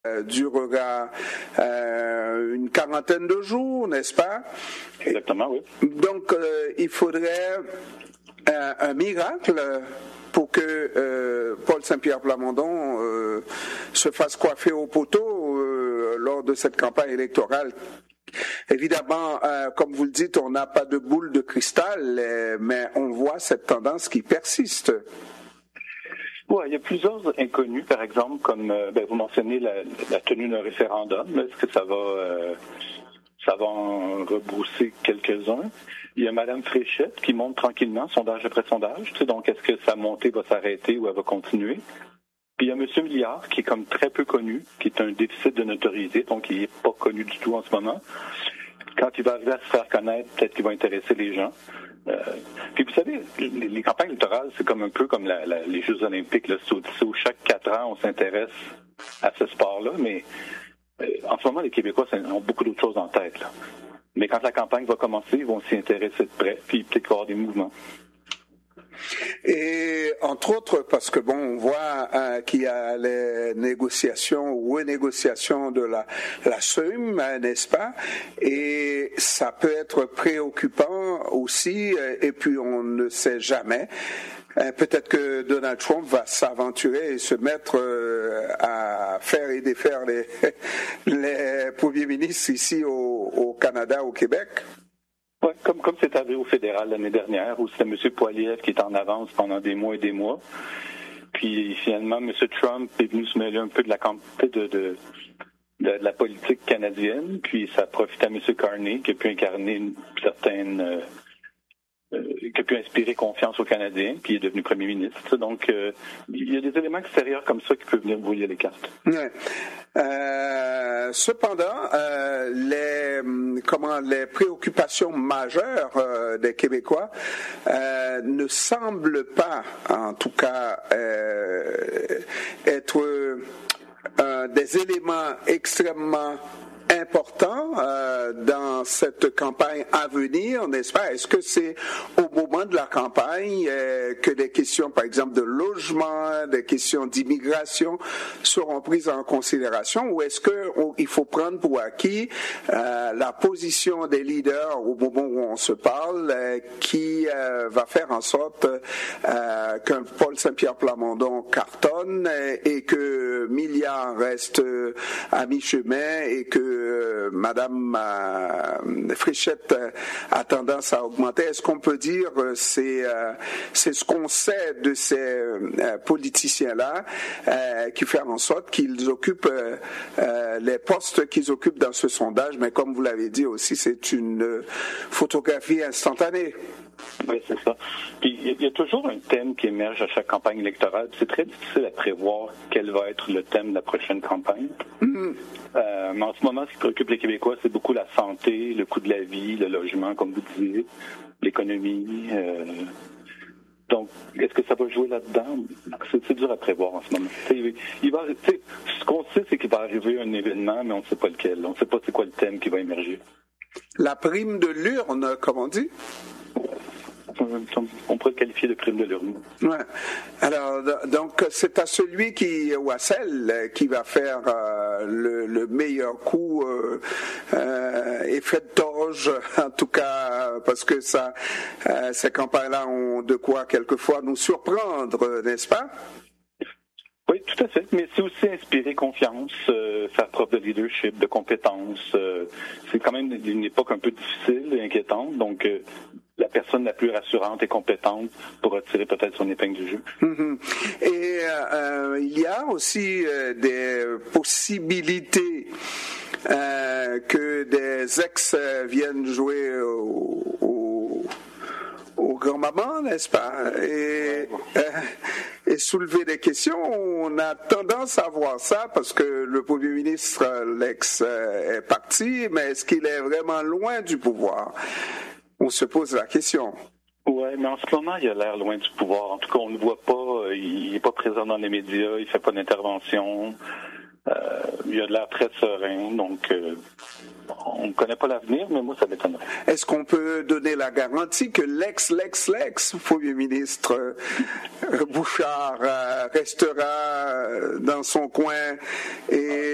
durera une quarantaine de jours, n'est-ce pas? Exactement, oui. Donc, il faudrait un miracle pour que Paul Saint-Pierre Plamondon se fasse coiffer au poteau lors de cette campagne électorale. Évidemment, comme vous le dites, on n'a pas de boule de cristal, mais on voit cette tendance qui persiste. Oui, il y a plusieurs inconnus, par exemple, comme vous mentionnez la tenue d'un référendum. Est-ce que ça va en rebrousser quelques-uns? Il y a Mme Fréchette qui monte tranquillement, sondage après sondage. Donc, est-ce que sa montée va s'arrêter ou elle va continuer? Puis il y a M. Milliard, qui est comme très peu connu, qui est un déficit de notoriété, donc il n'est pas connu du tout en ce moment. Quand il va arriver à se faire connaître, peut-être qu'il va intéresser les gens. Puis vous savez, les campagnes électorales, c'est comme un peu comme les Jeux olympiques. Là. C'est où chaque 4 ans, on s'intéresse à ce sport-là, mais en ce moment, les Québécois ont beaucoup d'autres choses en tête. Là. Mais quand la campagne va commencer, ils vont s'y intéresser de près, puis peut-être qu'il va y avoir des mouvements. Et entre autres, parce que on voit qu'il y a les négociations ou renégociations de la SEUM, n'est-ce pas? Et ça peut être préoccupant aussi, et puis on ne sait jamais. Peut-être que Donald Trump va s'aventurer et se mettre à faire et défaire les premiers ministres ici au Canada, au Québec. Oui, comme c'est arrivé au fédéral l'année dernière, où c'était M. Poilievre qui était en avance pendant des mois et des mois. Puis finalement, M. Trump est venu se mêler un peu de la politique canadienne, puis ça a profité à M. Carney, qui a pu incarner une certaine... qui a pu inspirer confiance aux Canadiens, puis il est devenu premier ministre. Donc, il y a des éléments extérieurs comme ça qui peuvent venir brouiller les cartes. Ouais. Cependant, les préoccupations majeures des Québécois ne semblent pas, en tout cas, être des éléments extrêmement important dans cette campagne à venir, n'est-ce pas? Est-ce que c'est au moment de la campagne que des questions, par exemple, de logement, des questions d'immigration seront prises en considération, ou est-ce qu'il faut prendre pour acquis la position des leaders au moment où on se parle qui va faire en sorte qu'un Paul Saint-Pierre Plamondon cartonne et que Milliard reste à mi-chemin et que Madame Fréchette a tendance à augmenter? Est-ce qu'on peut dire c'est ce qu'on sait de ces politiciens-là qui fait en sorte qu'ils occupent les postes qu'ils occupent dans ce sondage, mais comme vous l'avez dit aussi, c'est une photographie instantanée. Oui, c'est ça. Puis il y a toujours un thème qui émerge à chaque campagne électorale. C'est très difficile à prévoir quel va être le thème de la prochaine campagne. Mm-hmm. Mais en ce moment, ce qui préoccupe les Québécois, c'est beaucoup la santé, le coût de la vie, le logement, comme vous disiez, l'économie. Donc, est-ce que ça va jouer là-dedans? C'est dur à prévoir en ce moment. Ce qu'on sait, c'est qu'il va arriver un événement, mais on ne sait pas lequel. On ne sait pas c'est quoi le thème qui va émerger. La prime de l'urne, comme on dit? On pourrait le qualifier de prime de l'urne. Ouais. Alors, donc, c'est à celui ou à celle qui va faire le meilleur coup, effet de toge, en tout cas, parce que ces campagnes-là ont de quoi quelquefois nous surprendre, n'est-ce pas? Oui, tout à fait. Mais c'est aussi inspirer confiance, faire preuve de leadership, de compétence. C'est quand même une époque un peu difficile et inquiétante, donc la personne la plus rassurante et compétente pourra tirer peut-être son épingle du jeu. Mm-hmm. Et il y a aussi des possibilités que des ex viennent jouer aux grands-mamans, n'est-ce pas? Et soulever des questions. On a tendance à voir ça parce que le Premier ministre, l'ex, est parti, mais est-ce qu'il est vraiment loin du pouvoir? On se pose la question. Oui, mais en ce moment, il a l'air loin du pouvoir. En tout cas, on ne le voit pas. Il n'est pas présent dans les médias. Il ne fait pas d'intervention. Il a l'air très serein. Donc, on ne connaît pas l'avenir, mais moi, ça m'étonnerait. Est-ce qu'on peut donner la garantie que l'ex Premier ministre Bouchard restera dans son coin et